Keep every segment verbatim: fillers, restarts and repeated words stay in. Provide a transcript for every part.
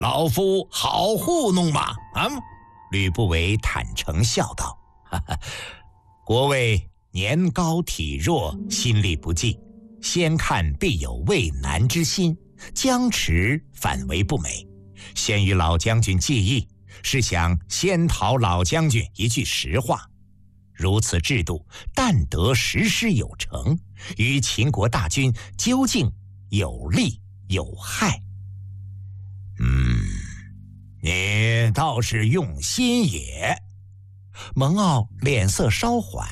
老夫好糊弄吗？啊！吕不韦坦诚笑道：“哈哈，国尉年高体弱，心力不济，先看必有畏难之心，僵持反为不美。先与老将军计议，是想先讨老将军一句实话。如此制度，但得实施有成，于秦国大军究竟有利有害。”嗯，你倒是用心也。蒙骜脸色稍缓，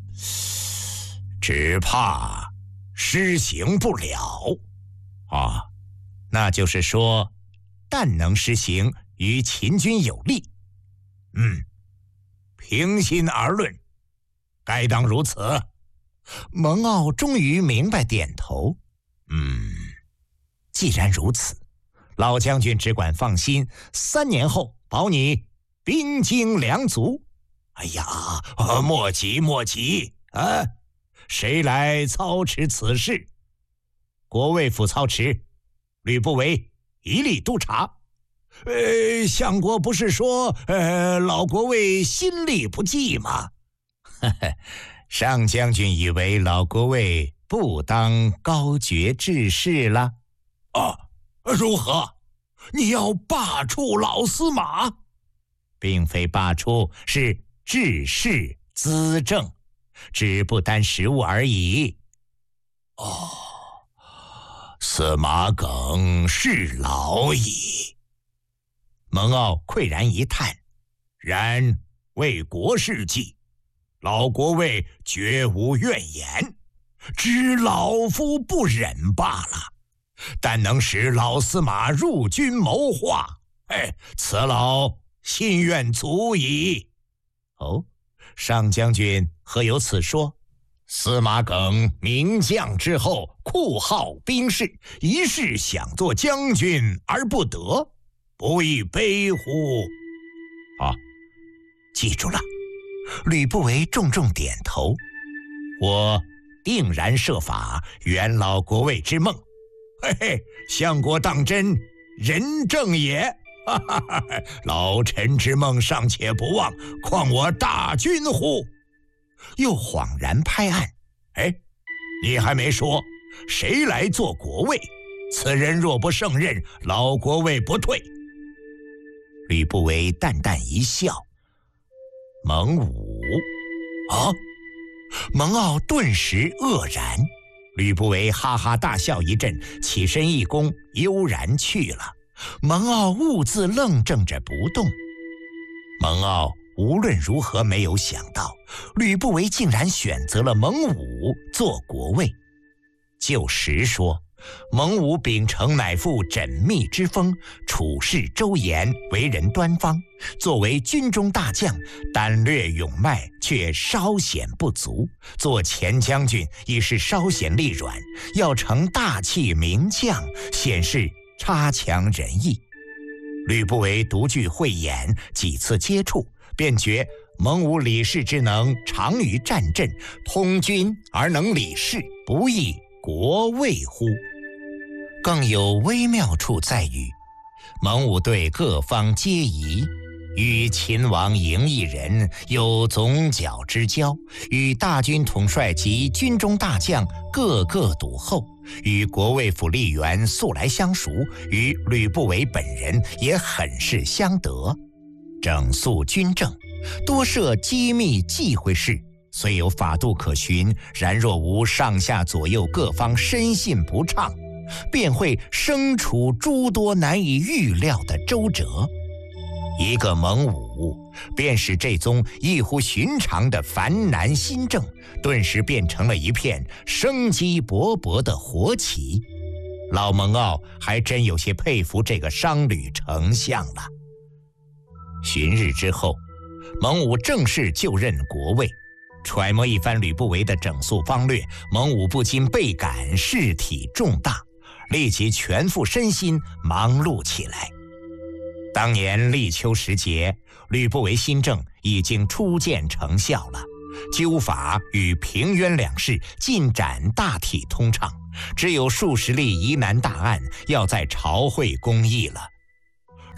只怕施行不了。啊，那就是说，但能施行，于秦军有利。嗯，平心而论，该当如此。蒙骜终于明白，点头。嗯，既然如此，老将军只管放心，三年后保你兵精粮足。哎呀，莫急莫急啊！谁来操持此事？国尉府操持，吕不韦一力督察。呃，相国不是说，呃，老国尉心力不济吗？呵呵，上将军以为老国尉不当高爵志士了？啊，如何？你要罢黜老司马？并非罢黜，是治世资政，只不单实务而已。哦，司马耿是老矣。蒙骜喟然一叹，然为国事计，老国尉绝无怨言，只老夫不忍罢了。但能使老司马入军谋划，哎，此老心愿足矣。哦，上将军何有此说？司马耿名将之后，酷好兵士，一世想做将军而不得，不亦悲乎？啊，记住了。吕不韦重重点头。我定然设法圆老国尉之梦。嘿嘿，相国当真仁政也！哈哈哈，老臣之梦尚且不忘，况我大军乎？又恍然拍案，哎，你还没说谁来做国尉？此人若不胜任，老国尉不退。吕不韦淡淡一笑，蒙武。啊！蒙骜顿时愕然。吕不韦哈哈大笑一阵，起身一躬，悠然去了。蒙骜兀自愣怔着不动。蒙骜无论如何没有想到，吕不韦竟然选择了蒙武做国尉。就实说，蒙武秉承乃父缜密之风，处事周延，为人端方，作为军中大将，胆略勇迈，却稍显不足。做前将军已是稍显力软，要成大器名将，显示差强人意。吕不韦独具慧眼，几次接触，便觉蒙武理事之能长于战阵，通军而能理事，不亦国尉乎？更有微妙处在于，蒙武对各方皆宜，与秦王嬴异人有总角之交，与大军统帅及军中大将个个笃厚，与国尉府吏员素来相熟，与吕不韦本人也很是相得。整肃军政，多设机密忌讳事，虽有法度可循，然若无上下左右各方深信不畅，便会生出诸多难以预料的周折。一个蒙武，便使这宗异乎寻常的繁难新政，顿时变成了一片生机勃勃的活棋。老蒙骜还真有些佩服这个商旅丞相了。旬日之后，蒙武正式就任国尉。揣摩一番吕不韦的整肃方略，蒙武不禁倍感事体重大，立即全副身心忙碌起来。当年立秋时节，吕不韦新政已经初见成效了，纠法与平冤两事进展大体通畅，只有数十例疑难大案要在朝会公议了。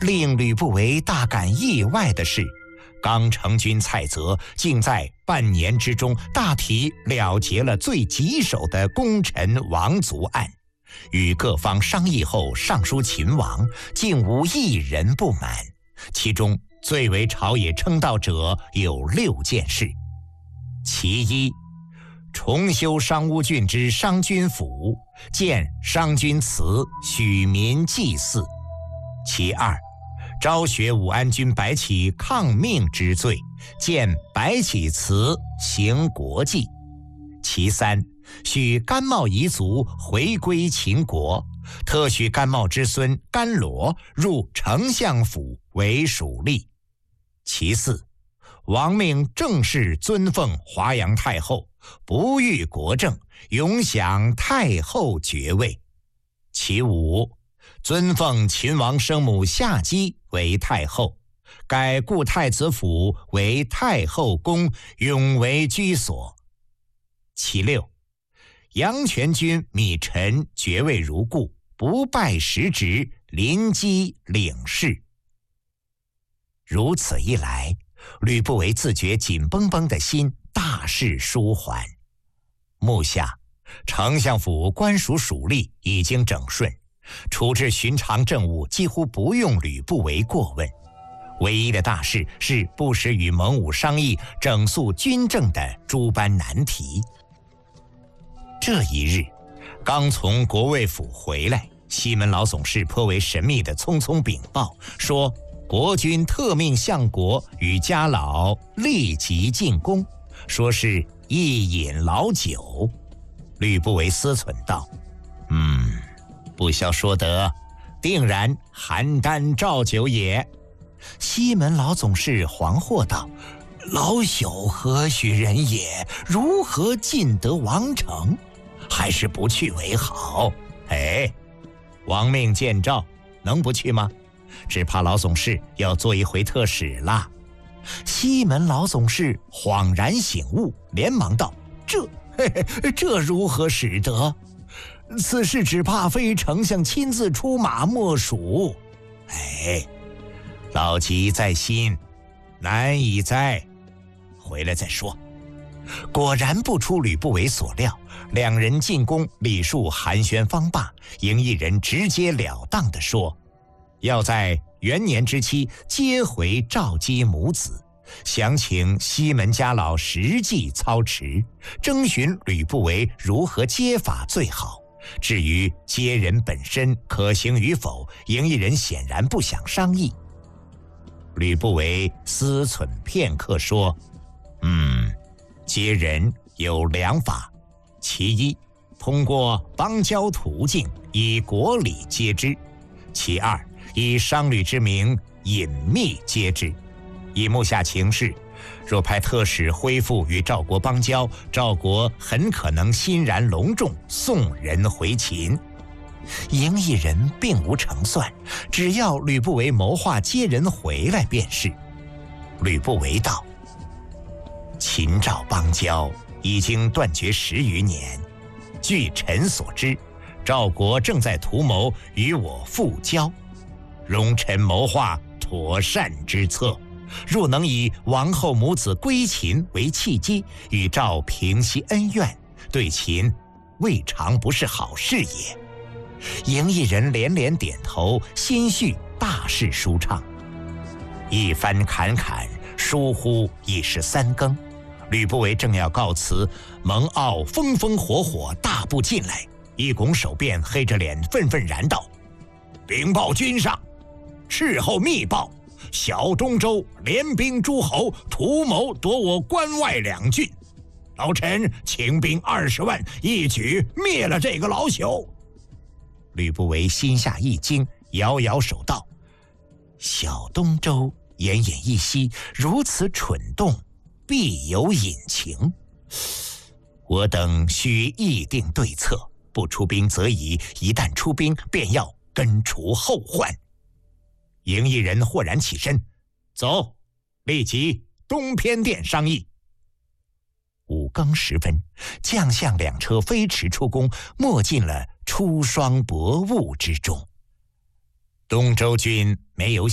令吕不韦大感意外的是，刚成军蔡泽竟在半年之中大体了结了最棘手的功臣王族案，与各方商议后上书秦王，竟无一人不满。其中最为朝野称道者有六件事：其一，重修商巫郡之商君府，建商君祠，许民祭祀；其二，昭雪武安君白起抗命之罪，建白起祠，行国祭；其三，许甘茂彝族回归秦国，特许甘茂之孙甘罗入丞相府为属吏；其四，王命正式尊奉华阳太后，不遇国政，永享太后爵位；其五，尊奉秦王生母夏姬为太后，改故太子府为太后宫，永为居所；其六，阳泉君米臣爵位如故，不拜实职，临机领事。如此一来，吕不韦自觉紧绷绷的心大势舒缓。目下，丞相府官属属吏已经整顺，处置寻常政务几乎不用吕不韦过问，唯一的大事是不时与蒙武商议整肃军政的诸般难题。这一日，刚从国卫府回来，西门老总事颇为神秘地匆匆禀报说，国军特命相国与家老立即进宫，说是一饮老酒。吕不韦思忖道：嗯，不消说得，定然邯郸赵酒也。西门老总事惶惑道：老朽何许人也？如何进得王城？还是不去为好。哎，王命见诏，能不去吗？只怕老总事要做一回特使了。西门老总事恍然醒悟，连忙道：这嘿嘿这如何使得？此事只怕非丞相亲自出马莫属。哎，老疾在心，难以哉，回来再说。果然不出吕不韦所料，两人进宫礼数寒暄方罢，营邑人直截了当地说，要在元年之期接回赵姬母子，详请西门家老实际操持，征询吕不韦如何接法最好。至于接人本身可行与否，营邑人显然不想商议。吕不韦思忖片刻说：嗯，接人有两法，其一，通过邦交途径以国礼接之；其二，以商旅之名隐秘接之。以目下情势，若派特使恢复与赵国邦交，赵国很可能欣然隆重送人回秦。营邑人并无成算，只要吕不韦谋划接人回来便是。吕不韦道：秦赵邦交已经断绝十余年，据臣所知，赵国正在图谋与我复交，容臣谋划妥善之策。若能以王后母子归秦为契机，与赵平息恩怨，对秦未尝不是好事也。营邑人连连点头，心绪大势舒畅。一番侃侃，疏忽已是三更。吕不韦正要告辞，蒙骜风风火火大步进来，一拱手便黑着脸愤愤然道：禀报君上，事后密报，小东州联兵诸侯，图谋夺我关外两郡，老臣请兵二十万，一举灭了这个老朽。吕不韦心下一惊，摇摇手道：小东州奄奄一息，如此蠢动，必有隐情。我等需议定对策，不出兵则已，一旦出兵，便要根除后患。营邑人豁然起身，走，立即东偏殿商议。五更时分，将相两车飞驰出宫，没进了出霜薄雾之中。东州军没有